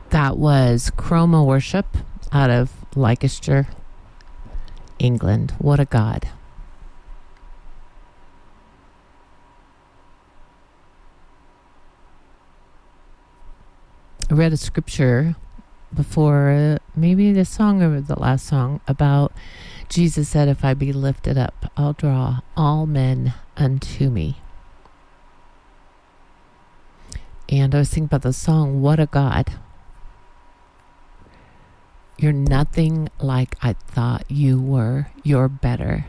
That was Chroma Worship out of Leicester, England. What a God. I read a scripture before, maybe the song or the last song, about Jesus said, if I be lifted up, I'll draw all men unto me. And I was thinking about the song, What a God. You're nothing like I thought you were. You're better.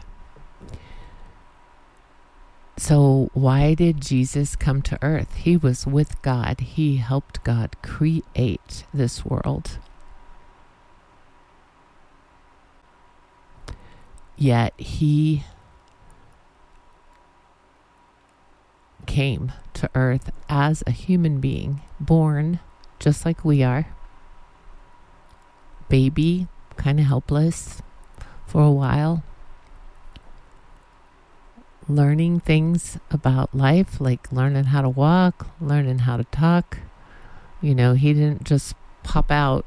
So why did Jesus come to earth? He was with God. He helped God create this world. Yet he came to earth as a human being, born just like we are. Baby, kind of helpless for a while. Learning things about life, like learning how to walk, learning how to talk. You know, he didn't just pop out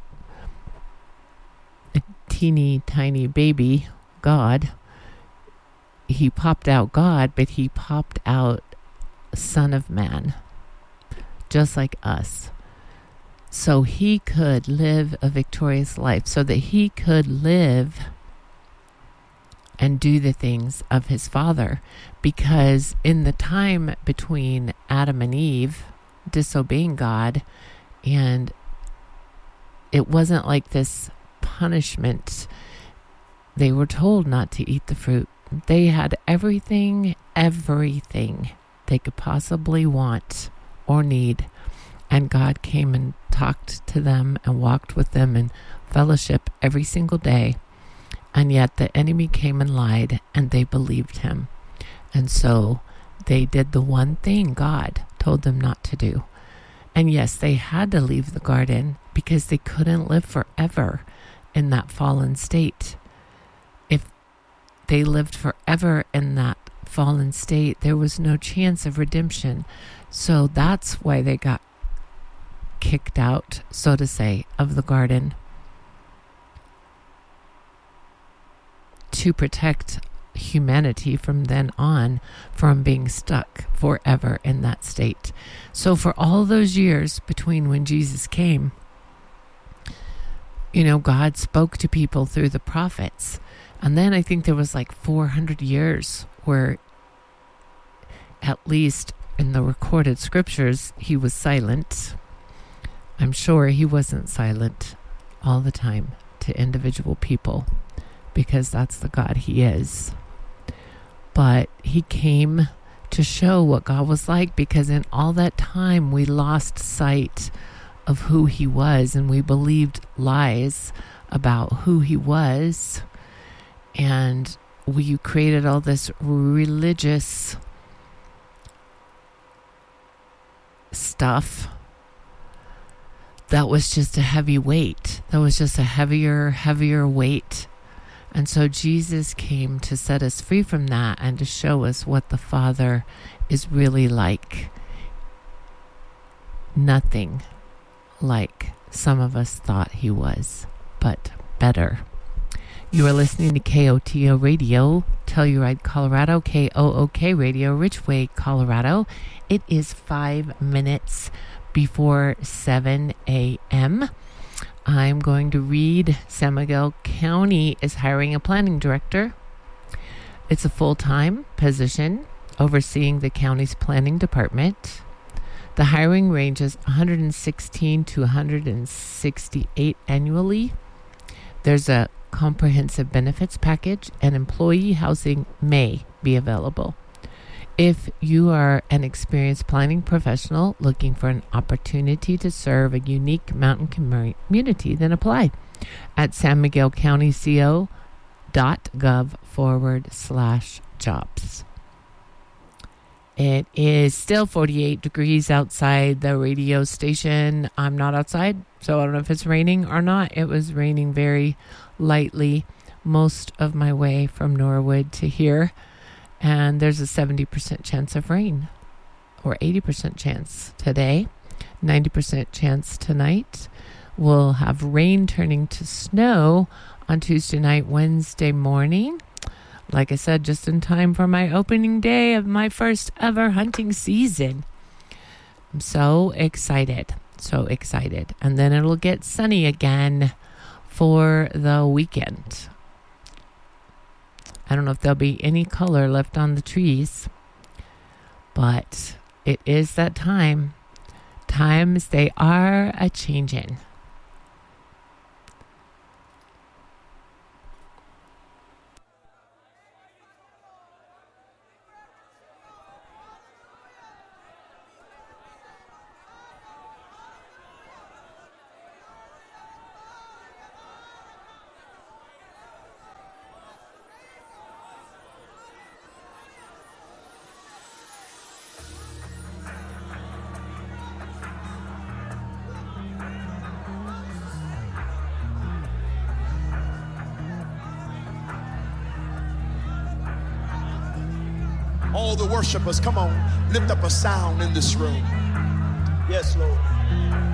a teeny tiny baby God. He popped out God, but he popped out Son of Man, just like us. So he could live a victorious life, so that he could live and do the things of his Father. Because in the time between Adam and Eve disobeying God, and it wasn't like this punishment. They were told not to eat the fruit. They had everything they could possibly want or need. And God came and talked to them and walked with them in fellowship every single day. And yet the enemy came and lied, and they believed him. And so they did the one thing God told them not to do. And yes, they had to leave the garden because they couldn't live forever in that fallen state. If they lived forever in that fallen state, there was no chance of redemption. So that's why they got kicked out, so to say, of the garden, to protect humanity from then on from being stuck forever in that state. So for all those years between when Jesus came, you know, God spoke to people through the prophets. And then I think there was like 400 years where, at least in the recorded scriptures, he was silent. I'm sure he wasn't silent all the time to individual people, because that's the God he is. But he came to show what God was like, because in all that time we lost sight of who he was, and we believed lies about who he was, and we created all this religious stuff that was just a heavy weight. That was just a heavier weight. And so Jesus came to set us free from that and to show us what the Father is really like. Nothing like some of us thought he was, but better. You are listening to KOTO Radio, Telluride, Colorado, KOOK Radio, Ridgeway, Colorado. It is 5 minutes before 7 a.m. I'm going to read San Miguel County is hiring a planning director. It's a full-time position overseeing the county's planning department. The hiring ranges 116 to 168 annually. There's a comprehensive benefits package, and employee housing may be available. If you are an experienced planning professional looking for an opportunity to serve a unique mountain community, then apply at sanmiguelcountyco.gov/jobs. It is still 48 degrees outside the radio station. I'm not outside, so I don't know if it's raining or not. It was raining very lightly most of my way from Norwood to here. And there's a 70% chance of rain, or 80% chance today, 90% chance tonight. We'll have rain turning to snow on Tuesday night, Wednesday morning. Like I said, just in time for my opening day of my first ever hunting season. I'm so excited. So excited. And then it'll get sunny again for the weekend. I don't know if there'll be any color left on the trees, but it is that time. Times they are a-changin'. All the worshipers, come on, lift up a sound in this room. Yes, Lord.